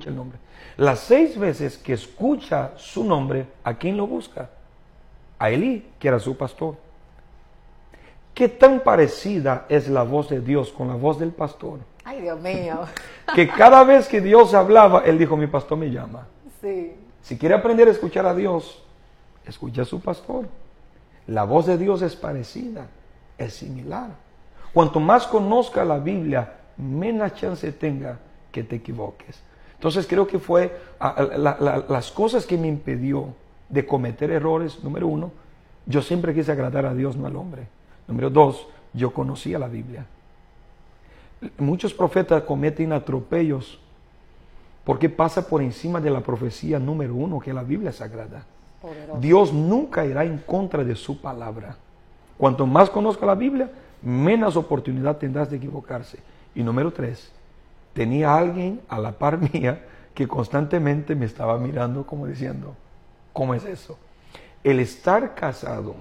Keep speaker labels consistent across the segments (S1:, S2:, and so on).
S1: escucha el nombre. Las 6 veces que escucha su nombre, ¿a quién lo busca? A Elí, que era su pastor. ¿Qué tan parecida es la voz de Dios con la voz del pastor?
S2: Ay, Dios mío.
S1: Que cada vez que Dios hablaba, él dijo, mi pastor me llama.
S2: Sí.
S1: Si quiere aprender a escuchar a Dios, escucha a su pastor. La voz de Dios es parecida, es similar. Cuanto más conozca la Biblia, menos chance tenga que te equivoques. Entonces creo que fue las cosas que me impidió de cometer errores. Número 1, yo siempre quise agradar a Dios, no al hombre. Número 2, yo conocía la Biblia. Muchos profetas cometen atropellos porque pasa por encima de la profecía número 1, que la Biblia es sagrada.
S2: Poderoso.
S1: Dios nunca irá en contra de su palabra. Cuanto más conozca la Biblia, menos oportunidad tendrás de equivocarse. Y número 3, tenía alguien a la par mía que constantemente me estaba mirando como diciendo, ¿cómo es eso? El estar casado,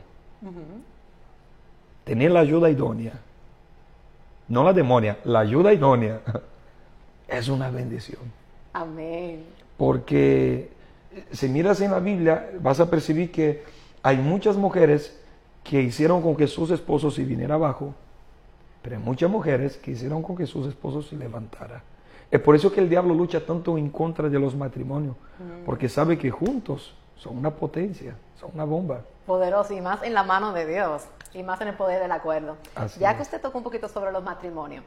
S1: tener la ayuda idónea, no la demonia, la ayuda idónea, es una bendición.
S2: Amén.
S1: Porque si miras en la Biblia, vas a percibir que hay muchas mujeres que hicieron con que sus esposos se viniera abajo, pero hay muchas mujeres que hicieron con que sus esposos se levantara. Es por eso que el diablo lucha tanto en contra de los matrimonios, porque sabe que juntos son una potencia, son una bomba.
S2: Poderoso, y más en la mano de Dios, y más en el poder del acuerdo.
S1: Así
S2: Ya
S1: es.
S2: que usted tocó un poquito sobre los matrimonios,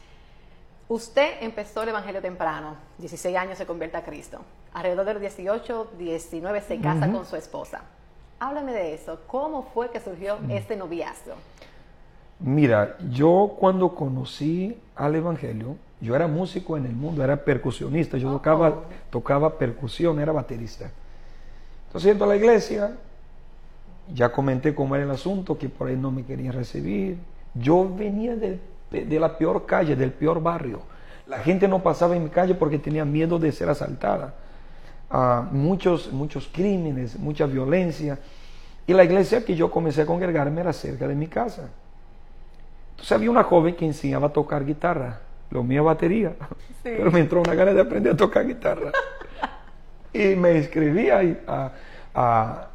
S2: usted empezó el evangelio temprano, 16 años se convierte a Cristo. Alrededor de los 18, 19 se casa con su esposa. Háblame de eso. ¿Cómo fue que surgió este noviazgo?
S1: Mira, yo cuando conocí al evangelio, yo era músico en el mundo, era percusionista, yo tocaba percusión, era baterista. Entonces entro a la iglesia, ya comenté cómo era el asunto, que por ahí no me querían recibir. Yo venía de la peor calle, del peor barrio. La gente no pasaba en mi calle porque tenía miedo de ser asaltada. Muchos crímenes, mucha violencia. Y la iglesia que yo comencé a congregarme era cerca de mi casa. Entonces había una joven que enseñaba a tocar guitarra, lo mío batería, sí. Pero me entró una gana de aprender a tocar guitarra. Y me inscribí a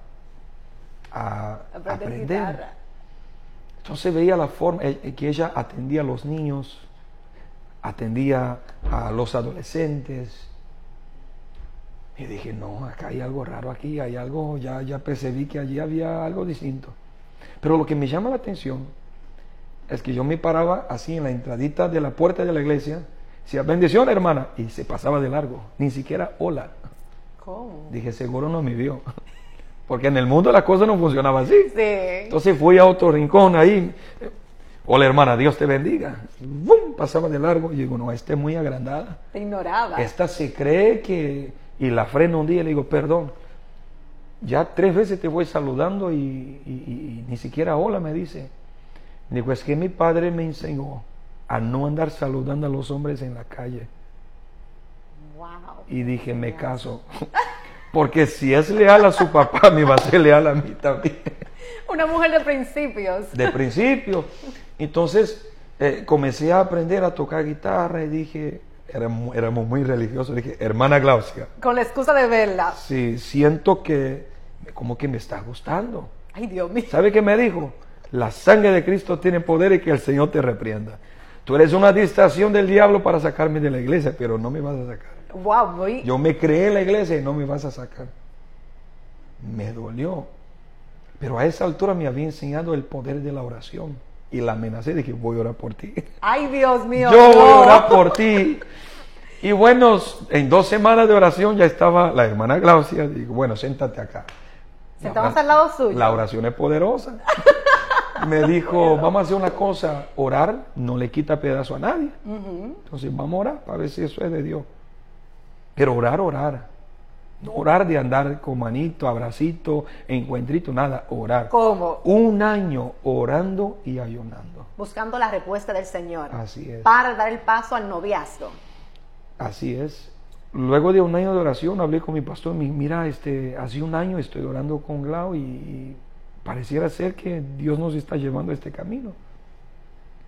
S1: aprender. Guitarra. Entonces veía la forma que ella atendía a los niños, atendía a los adolescentes. Y dije, no, acá hay algo raro, aquí hay algo, ya percibí que allí había algo distinto. Pero lo que me llama la atención es que yo me paraba así en la entradita de la puerta de la iglesia, decía, bendición hermana, y se pasaba de largo, ni siquiera hola.
S2: ¿Cómo?
S1: Dije, seguro no me vio, porque en el mundo la cosa no funcionaba así.
S2: Sí.
S1: Entonces fui a otro rincón ahí, hola hermana, Dios te bendiga. ¡Bum! Pasaba de largo y digo, no, esta es muy agrandada.
S2: Te ignoraba.
S1: Esta se cree que... Y la freno un día y le digo, perdón, ya 3 veces te voy saludando y ni siquiera hola me dice. Digo, es que mi padre me enseñó a no andar saludando a los hombres en la calle.
S2: Wow.
S1: Y dije, me caso. Porque si es leal a su papá, me va a ser leal a mí también.
S2: Una mujer de principios.
S1: De principio. Entonces comencé a aprender a tocar guitarra y dije... Éramos muy religiosos. Dije, hermana Glaucia.
S2: Con la excusa de verla.
S1: Sí, siento que como que me está gustando.
S2: Ay, Dios mío.
S1: ¿Sabe qué me dijo? La sangre de Cristo tiene poder y que el Señor te reprenda. Tú eres una distracción del diablo para sacarme de la iglesia, pero no me vas a sacar.
S2: Wow, muy...
S1: Yo me creé en la iglesia y no me vas a sacar. Me dolió. Pero a esa altura me había enseñado el poder de la oración. Y la amenacé, dije, voy a orar por ti.
S2: Ay, Dios mío.
S1: Yo voy a orar por ti. Y bueno, en 2 semanas de oración ya estaba la hermana Glaucia. Digo, bueno, siéntate acá.
S2: ¿Sentabas al lado suyo?
S1: La oración es poderosa. Me dijo, vamos a hacer una cosa, orar no le quita pedazo a nadie. Entonces vamos a orar para ver si eso es de Dios. Pero orar. No orar de andar con manito, abracito, encuentrito, nada, orar.
S2: ¿Cómo?
S1: 1 año orando y ayunando.
S2: Buscando la respuesta del Señor.
S1: Así es.
S2: Para dar el paso al noviazgo.
S1: Así es. Luego de 1 año de oración hablé con mi pastor, mira, hace 1 año estoy orando con Glau y pareciera ser que Dios nos está llevando a este camino.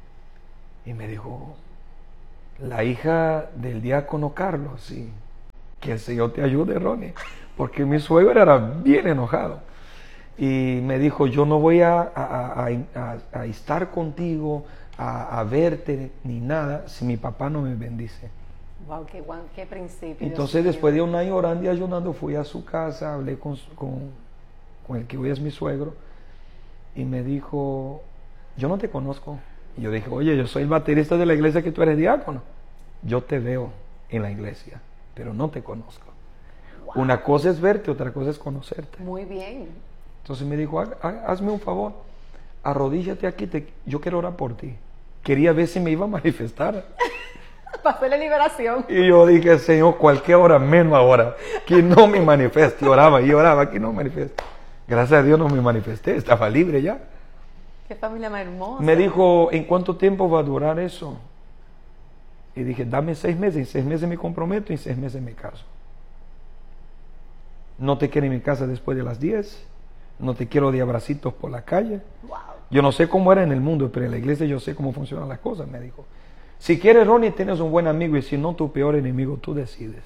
S1: Y me dijo, la hija del diácono Carlos, sí. Que el Señor te ayude, Ronnie, porque mi suegro era bien enojado. Y me dijo, yo no voy a estar contigo, a verte, ni nada, si mi papá no me bendice.
S2: Wow, qué principio.
S1: Entonces, después de un año orando y ayunando, fui a su casa, hablé con el que hoy es mi suegro, y me dijo, yo no te conozco. Y yo dije, oye, yo soy el baterista de la iglesia que tú eres diácono. Yo te veo en la iglesia, pero no te conozco. Wow. Una cosa es verte, otra cosa es conocerte.
S2: Muy bien.
S1: Entonces me dijo, hazme un favor, arrodíllate aquí, yo quiero orar por ti. Quería ver si me iba a manifestar.
S2: Pasó la liberación.
S1: Y yo dije, Señor, cualquier hora, menos ahora, que no me manifieste. Oraba, que no me manifieste. Gracias a Dios no me manifesté, estaba libre ya.
S2: Qué familia más hermosa.
S1: Me dijo, ¿en cuánto tiempo va a durar eso? Y dije, dame 6 meses, en 6 meses me comprometo y en 6 meses me caso. No te quiero en mi casa después de las 10, no te quiero de abracitos por la calle.
S2: Wow.
S1: Yo no sé cómo era en el mundo, pero en la iglesia yo sé cómo funcionan las cosas, me dijo. Si quieres, Ronnie, tienes un buen amigo, y si no, tu peor enemigo, tú decides.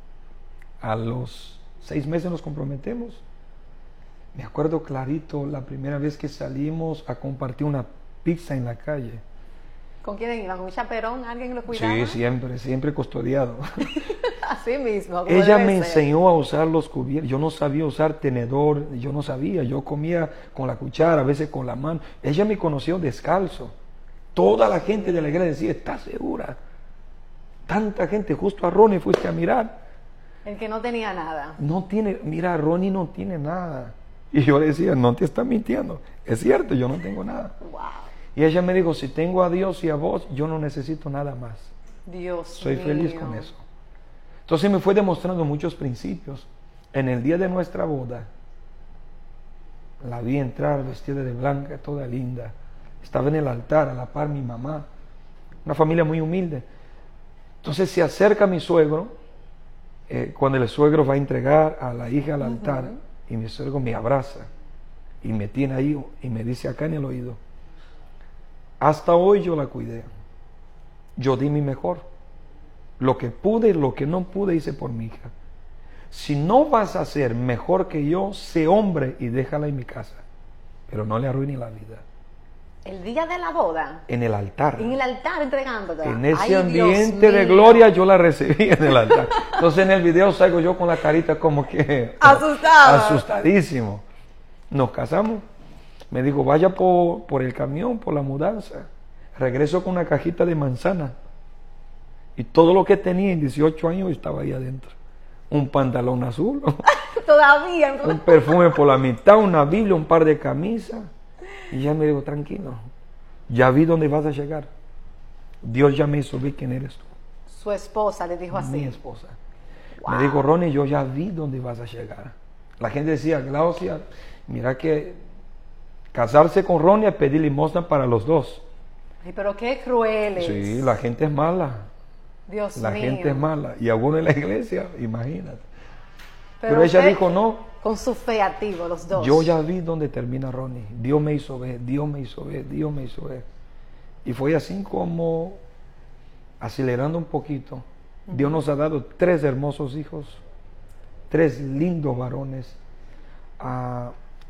S1: A los 6 meses nos comprometemos. Me acuerdo clarito la primera vez que salimos a compartir una pizza en la calle.
S2: ¿Con quién iban? ¿Un chaperón? ¿Alguien lo cuidaba?
S1: Sí, siempre custodiado.
S2: Así mismo.
S1: Ella me enseñó a usar los cubiertos. Yo no sabía usar tenedor, yo comía con la cuchara, a veces con la mano. Ella me conoció descalzo. Toda la gente de la iglesia decía, ¿estás segura? Tanta gente, justo a Ronnie fuiste a mirar.
S2: El que no tenía nada.
S1: Mira, Ronnie no tiene nada. Y yo le decía, no te estás mintiendo. Es cierto, yo no tengo nada.
S2: Wow.
S1: Y ella me dijo, si tengo a Dios y a vos, yo no necesito nada más.
S2: Dios
S1: Soy
S2: mío.
S1: feliz con eso. Entonces me fue demostrando muchos principios. En el día de nuestra boda, la vi entrar vestida de blanca, toda linda. Estaba en el altar, a la par mi mamá. Una familia muy humilde. Entonces se acerca mi suegro, cuando el suegro va a entregar a la hija al altar, y mi suegro me abraza y me tiene ahí y me dice acá en el oído, hasta hoy yo la cuidé, yo di mi mejor, lo que pude y lo que no pude hice por mi hija. Si no vas a ser mejor que yo, sé hombre y déjala en mi casa, pero no le arruine la vida.
S2: El día de la boda.
S1: En el altar.
S2: En el altar entregándote.
S1: En ese ambiente de gloria yo la recibí en el altar. Entonces en el video salgo yo con la carita como que asustadísimo. Nos casamos. Me dijo, vaya por el camión, por la mudanza. Regreso con una cajita de manzana. Y todo lo que tenía en 18 años estaba ahí adentro. Un pantalón azul.
S2: Todavía.
S1: Un perfume por la mitad, una Biblia, un par de camisas. Y ya me dijo, tranquilo, ya vi dónde vas a llegar. Dios ya me hizo ver quién eres tú.
S2: Su esposa le dijo así.
S1: Mi esposa. Wow. Me dijo, Ronnie, yo ya vi dónde vas a llegar. La gente decía, Glaucia, mira que casarse con Ronnie es pedir limosna para los dos.
S2: Ay, pero qué crueles.
S1: Sí, la gente es mala.
S2: Dios mío.
S1: La gente es mala. Y algunos en la iglesia, imagínate. Pero ella dijo, no.
S2: Con su fe activo, los dos.
S1: Yo ya vi dónde termina Ronnie. Dios me hizo ver, Dios me hizo ver, Dios me hizo ver. Y fue así como, acelerando un poquito, Dios nos ha dado 3 hermosos hijos, 3 lindos varones. A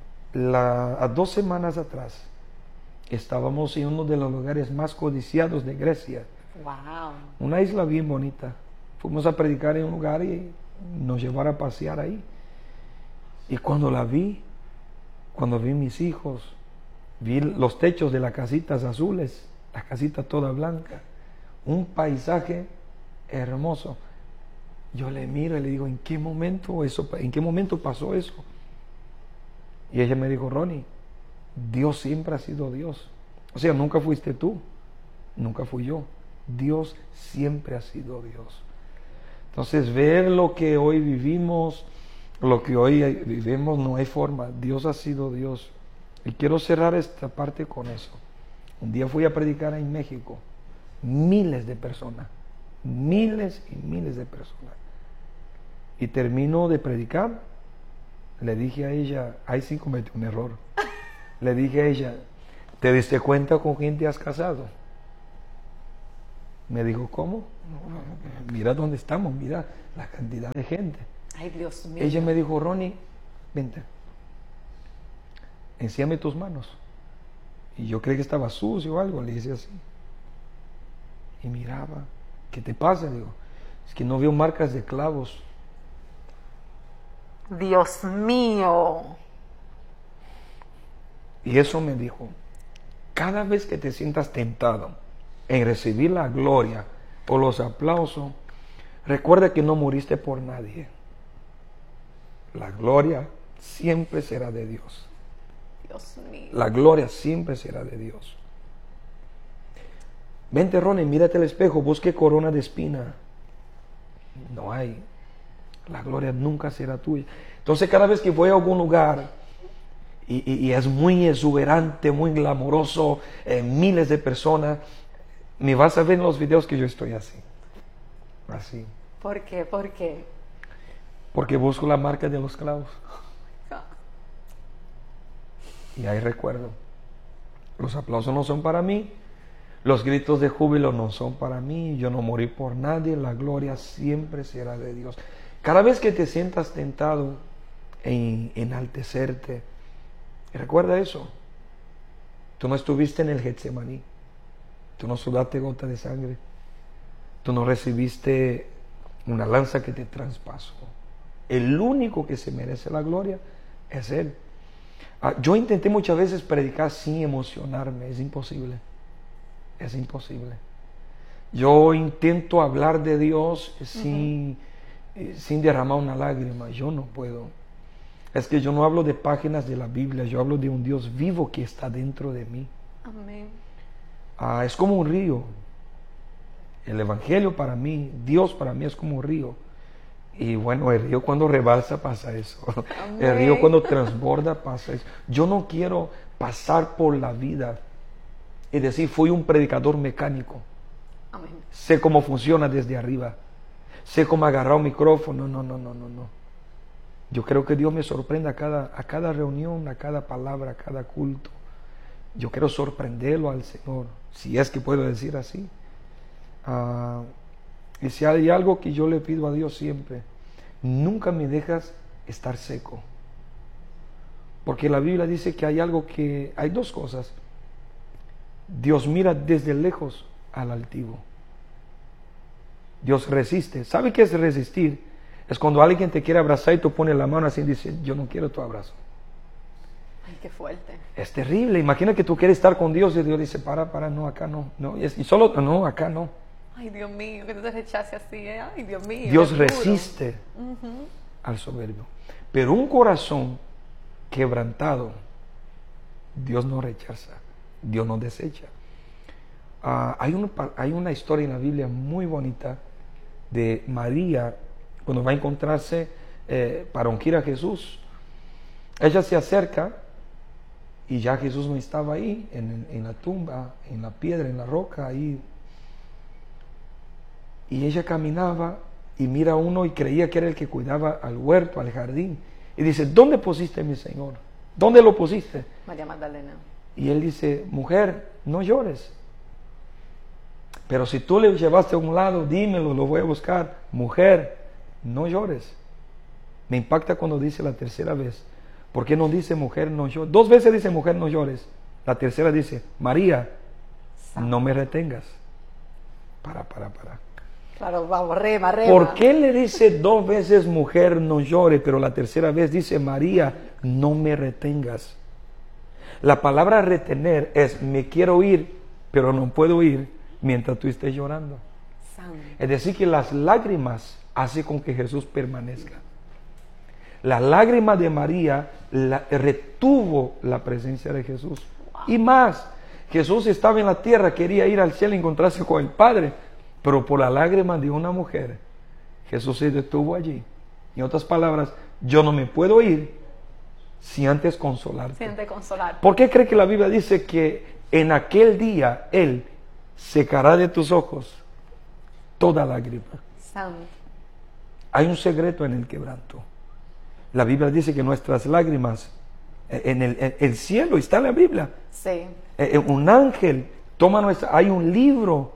S1: 2 semanas atrás, estábamos en uno de los lugares más codiciados de Grecia.
S2: Wow.
S1: Una isla bien bonita. Fuimos a predicar en un lugar y nos llevaron a pasear ahí. Y cuando la vi, cuando vi mis hijos, vi los techos de las casitas azules, las casitas todas blancas, un paisaje hermoso. Yo le miro y le digo, ¿en qué momento pasó eso? Y ella me dijo, Ronnie, Dios siempre ha sido Dios. O sea, nunca fuiste tú, nunca fui yo. Dios siempre ha sido Dios. Entonces, ver lo que hoy vivimos, lo que hoy vivimos, no hay forma. Dios ha sido Dios. Y quiero cerrar esta parte con eso. Un día fui a predicar en México. Miles de personas. Miles y miles de personas. Y termino de predicar. Le dije a ella, ahí sí cometí un error. Le dije a ella, ¿te diste cuenta con quién te has casado? Me dijo, ¿cómo? Mira dónde estamos, mira la cantidad de gente.
S2: Ay, Dios mío.
S1: Ella me dijo, Ronnie, vente, enséñame tus manos. Y yo creí que estaba sucio o algo, le hice así. Y miraba, ¿qué te pasa? Digo, es que no veo marcas de clavos.
S2: Dios mío.
S1: Y eso me dijo, cada vez que te sientas tentado en recibir la gloria o los aplausos, recuerda que no moriste por nadie. La gloria siempre será de Dios.
S2: Dios mío.
S1: La gloria siempre será de Dios. Vente, Ronnie, mírate al espejo, busque corona de espina. No hay. La gloria nunca será tuya. Entonces, cada vez que voy a algún lugar y es muy exuberante, muy glamoroso, miles de personas, me vas a ver en los videos que yo estoy así. Así.
S2: ¿Por qué? ¿Por qué?
S1: Porque busco la marca de los clavos. Y ahí recuerdo. Los aplausos no son para mí. Los gritos de júbilo no son para mí. Yo no morí por nadie. La gloria siempre será de Dios. Cada vez que te sientas tentado en enaltecerte, recuerda eso. Tú no estuviste en el Getsemaní. Tú no sudaste gota de sangre. Tú no recibiste una lanza que te traspasó. El único que se merece la gloria es Él. Yo intenté muchas veces predicar sin emocionarme. Es imposible. Es imposible. Yo intento hablar de Dios sin derramar una lágrima. Yo no puedo. Es que yo no hablo de páginas de la Biblia. Yo hablo de un Dios vivo que está dentro de mí.
S2: Amén.
S1: Es como un río. El Evangelio para mí, Dios para mí es como un río. Y bueno, el río cuando rebalsa pasa eso.
S2: Amén.
S1: El río cuando transborda pasa eso. Yo no quiero pasar por la vida y decir, fui un predicador mecánico.
S2: Amén.
S1: Sé cómo funciona desde arriba. Sé cómo agarrar un micrófono. No. Yo creo que Dios me sorprende a cada reunión, a cada palabra, a cada culto. Yo quiero sorprenderlo al Señor, si es que puedo decir así. Y si hay algo que yo le pido a Dios siempre, nunca me dejas estar seco. Porque la Biblia dice que hay dos cosas. Dios mira desde lejos al altivo. Dios resiste. ¿Sabe qué es resistir? Es cuando alguien te quiere abrazar y tú pones la mano así y dices, yo no quiero tu abrazo.
S2: Ay, qué fuerte.
S1: Es terrible. Imagina que tú quieres estar con Dios y Dios dice, para, no, acá no. Y solo, no, acá no.
S2: Ay, Dios mío, que tú te rechaces así, ¿eh? Ay, Dios mío.
S1: Dios resiste al soberbio. Pero un corazón quebrantado, Dios no rechaza, Dios no desecha. Hay una historia en la Biblia muy bonita de María, cuando va a encontrarse para ungir a Jesús. Ella se acerca y ya Jesús no estaba ahí, en la tumba, en la piedra, en la roca, ahí. Y ella caminaba y mira a uno y creía que era el que cuidaba al huerto, al jardín. Y dice, ¿dónde pusiste mi Señor? ¿Dónde lo pusiste?
S2: María Magdalena.
S1: Y él dice, mujer, no llores. Pero si tú le llevaste a un lado, dímelo, lo voy a buscar. Mujer, no llores. Me impacta cuando dice la tercera vez. ¿Por qué no dice mujer, no llores? 2 veces dice mujer, no llores. La tercera dice, María, no me retengas. Para.
S2: Claro, vamos, rema.
S1: ¿Por qué le dice 2 veces mujer, no llore, pero la tercera vez dice María, no me retengas? La palabra retener es me quiero ir, pero no puedo ir mientras tú estés llorando.
S2: Santo.
S1: Es decir, que las lágrimas hacen con que Jesús permanezca. La lágrima de María retuvo la presencia de Jesús. Y más, Jesús estaba en la tierra, quería ir al cielo y encontrarse con el Padre, pero por la lágrima de una mujer, Jesús se detuvo allí. En otras palabras, yo no me puedo ir sin antes consolarte.
S2: Siente consolar.
S1: ¿Por qué cree que la Biblia dice que en aquel día Él secará de tus ojos toda lágrima?
S2: Santo.
S1: Hay un secreto en el quebranto. La Biblia dice que nuestras lágrimas, en el cielo está en la Biblia.
S2: Sí.
S1: Un ángel toma hay un libro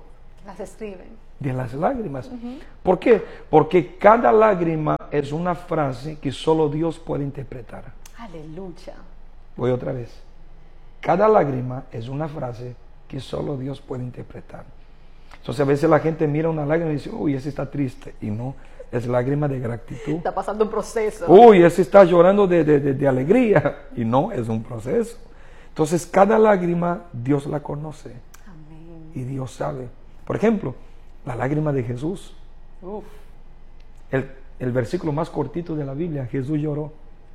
S2: Las escriben.
S1: De las lágrimas. ¿Por qué? Porque cada lágrima es una frase que solo Dios puede interpretar.
S2: Aleluya.
S1: Voy otra vez. Cada lágrima es una frase que solo Dios puede interpretar. Entonces a veces la gente mira una lágrima y dice, uy, ese está triste. Y no, es lágrima de gratitud.
S2: Está pasando un proceso.
S1: Uy, ese está llorando de alegría. Y no, es un proceso. Entonces cada lágrima Dios la conoce.
S2: Amén.
S1: Y Dios sabe. Por ejemplo, la lágrima de Jesús.
S2: Uf.
S1: El versículo más cortito de la Biblia, Jesús lloró.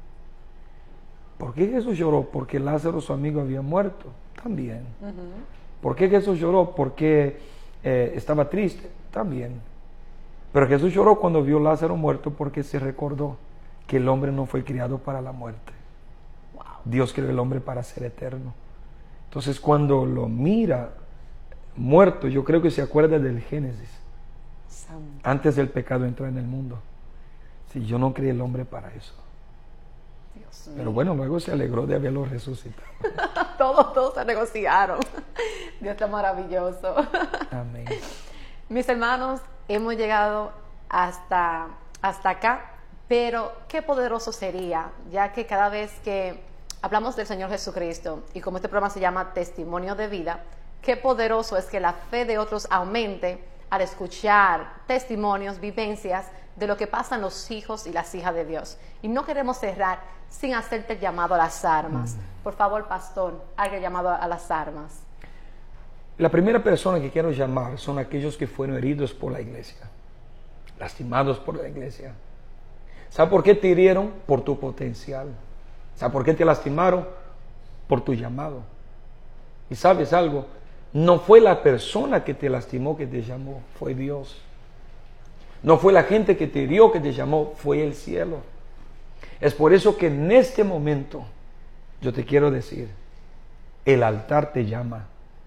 S1: ¿Por qué Jesús lloró? Porque Lázaro, su amigo, había muerto. También. ¿Por qué Jesús lloró? Porque estaba triste. También. Pero Jesús lloró cuando vio a Lázaro muerto porque se recordó que el hombre no fue criado para la muerte.
S2: Wow.
S1: Dios creó el hombre para ser eterno. Entonces cuando lo mira muerto, yo creo que se acuerda del Génesis.
S2: Santo.
S1: Antes del pecado entró en el mundo. Si yo no creé el hombre para eso.
S2: Dios mío.
S1: Pero bueno, luego se alegró de haberlo resucitado.
S2: Todos se negociaron. Dios está maravilloso.
S1: Amén.
S2: Mis hermanos, hemos llegado hasta acá, pero qué poderoso sería, ya que cada vez que hablamos del Señor Jesucristo, y como este programa se llama Testimonio de Vida, qué poderoso es que la fe de otros aumente al escuchar testimonios, vivencias de lo que pasan los hijos y las hijas de Dios. Y no queremos cerrar sin hacerte el llamado a las armas. Por favor, pastor, haga el llamado a las armas.
S1: La primera persona que quiero llamar son aquellos que fueron heridos por la iglesia, lastimados por la iglesia. ¿Sabe por qué te hirieron? Por tu potencial. ¿Sabe por qué te lastimaron? Por tu llamado. Y sabes algo, no fue la persona que te lastimó que te llamó, fue Dios. No fue la gente que te hirió que te llamó, fue el cielo. Es por eso que en este momento yo te quiero decir, el altar te llama.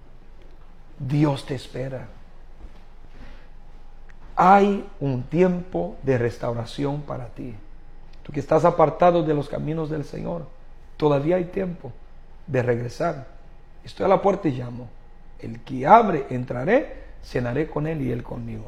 S1: Dios te espera. Hay un tiempo de restauración para ti. Tú que estás apartado de los caminos del Señor, todavía hay tiempo de regresar. Estoy a la puerta y llamo. El que abre, entraré, cenaré con él y él conmigo.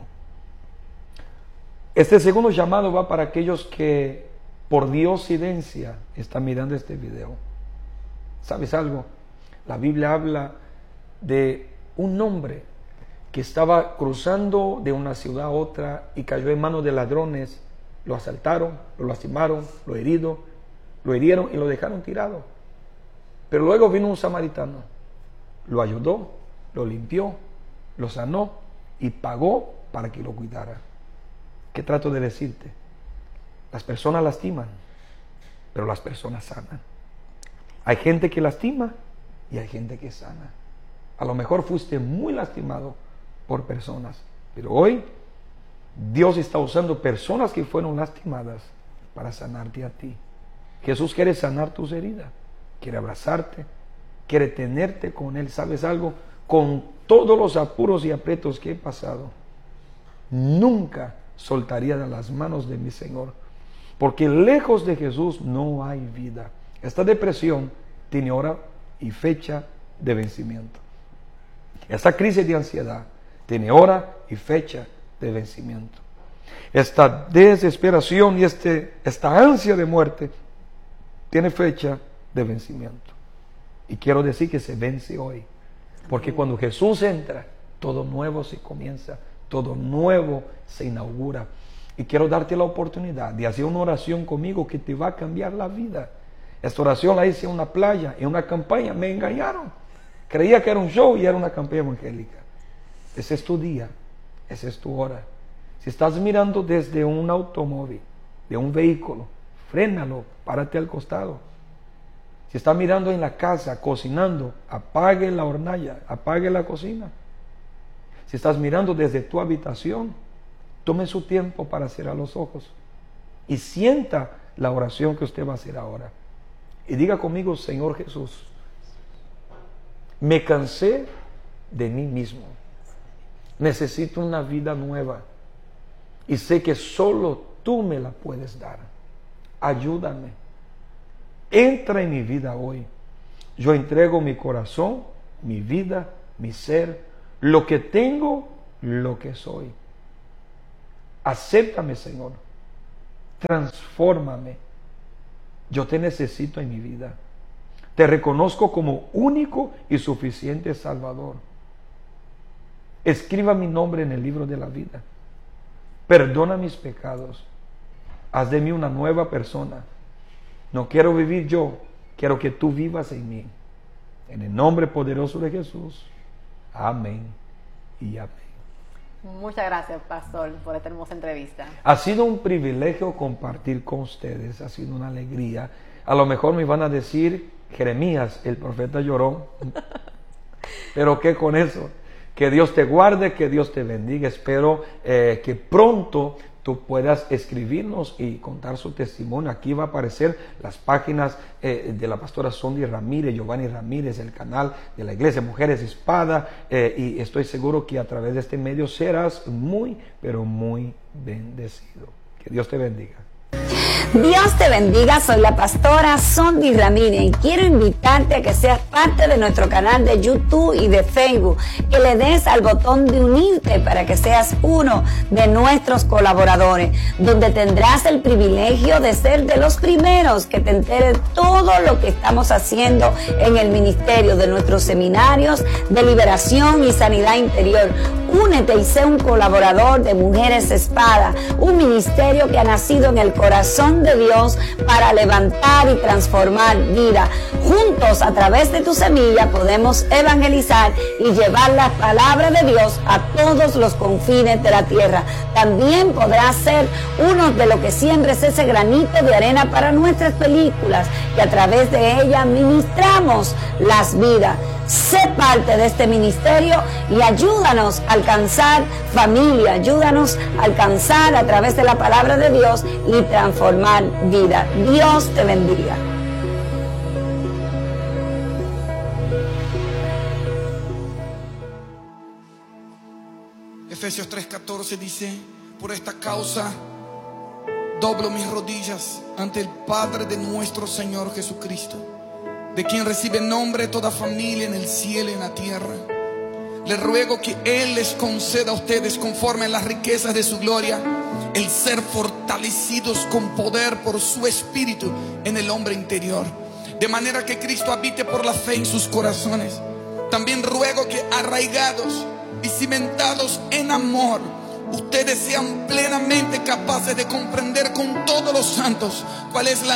S1: Este segundo llamado va para aquellos que por diosidencia están mirando este video. ¿Sabes algo? La Biblia habla de un hombre que estaba cruzando de una ciudad a otra y cayó en manos de ladrones. Lo asaltaron, lo lastimaron, lo hirieron y lo dejaron tirado. Pero luego vino un samaritano, lo ayudó, lo limpió, lo sanó y pagó para que lo cuidara. ¿Qué trato de decirte? Las personas lastiman, pero las personas sanan. Hay gente que lastima y hay gente que sana. A lo mejor fuiste muy lastimado por personas, pero hoy Dios está usando personas que fueron lastimadas para sanarte a ti. Jesús quiere sanar tus heridas, quiere abrazarte, quiere tenerte con Él. ¿Sabes algo? Con todos los apuros y aprietos que he pasado, nunca soltaría de las manos de mi Señor, porque lejos de Jesús no hay vida. Esta depresión tiene hora y fecha de vencimiento. Esta crisis de ansiedad tiene hora y fecha de vencimiento. Esta desesperación y esta ansia de muerte tiene fecha de vencimiento. Y quiero decir que se vence hoy. Porque cuando Jesús entra, todo nuevo se comienza, todo nuevo se inaugura. Y quiero darte la oportunidad de hacer una oración conmigo que te va a cambiar la vida. Esta oración la hice en una playa, en una campaña. Me engañaron. Creía que era un show y era una campaña evangélica. Ese es tu día, esa es tu hora. Si estás mirando desde un automóvil, de un vehículo, frénalo, párate al costado. Si estás mirando en la casa, cocinando, apague la hornalla, apague la cocina. Si estás mirando desde tu habitación, tome su tiempo para cerrar los ojos y sienta la oración que usted va a hacer ahora. Y diga conmigo: Señor Jesús, me cansé de mí mismo. Necesito una vida nueva y sé que solo tú me la puedes dar. Ayúdame. Entra en mi vida hoy. Yo entrego mi corazón, mi vida, mi ser, lo que tengo lo que soy. Acéptame, Señor. Transfórmame. Yo te necesito en mi vida. Te reconozco como único y suficiente Salvador. Escriba mi nombre en el libro de la vida. Perdona mis pecados. Haz de mí una nueva persona. No quiero vivir yo, quiero que tú vivas en mí. En el nombre poderoso de Jesús. Amén y amén.
S2: Muchas gracias, pastor, por esta hermosa entrevista.
S1: Ha sido un privilegio compartir con ustedes, ha sido una alegría. A lo mejor me van a decir, Jeremías, el profeta lloró. Pero ¿qué con eso? Que Dios te guarde, que Dios te bendiga. Espero que pronto tú puedas escribirnos y contar su testimonio. Aquí va a aparecer las páginas de la pastora Sondi Ramírez, Giovanni Ramírez, el canal de la Iglesia Mujeres Espada, y estoy seguro que a través de este medio serás muy, pero muy bendecido. Que Dios te bendiga.
S3: Dios te bendiga, soy la pastora Sondi Ramírez y quiero invitarte a que seas parte de nuestro canal de YouTube y de Facebook, que le des al botón de unirte para que seas uno de nuestros colaboradores, donde tendrás el privilegio de ser de los primeros que te enteres todo lo que estamos haciendo en el ministerio de nuestros seminarios de liberación y sanidad interior. Únete y sé un colaborador de Mujeres Espada, un ministerio que ha nacido en el corazón de Dios para levantar y transformar vida. Juntos, a través de tu semilla, podemos evangelizar y llevar la palabra de Dios a todos los confines de la tierra. También podrás ser uno de los que siembres ese granito de arena para nuestras películas, que a través de ella ministramos las vidas. Sé parte de este ministerio y ayúdanos a alcanzar familia, ayúdanos a alcanzar a través de la palabra de Dios y transformar vida. Dios te bendiga.
S4: Efesios 3:14 dice: por esta causa doblo mis rodillas ante el Padre de nuestro Señor Jesucristo, de quien recibe nombre toda familia en el cielo y en la tierra. Le ruego que Él les conceda a ustedes, conforme a las riquezas de su gloria, el ser fortalecidos con poder por su Espíritu en el hombre interior, de manera que Cristo habite por la fe en sus corazones. También ruego que, arraigados y cimentados en amor, ustedes sean plenamente capaces de comprender con todos los santos cuál es la